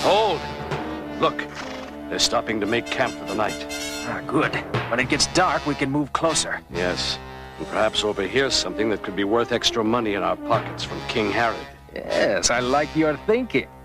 Hold! Look, they're stopping to make camp for the night. Ah, good. When it gets dark, we can move closer. Yes, and perhaps overhear something that could be worth extra money in our pockets from King Herod. Yes, I like your thinking.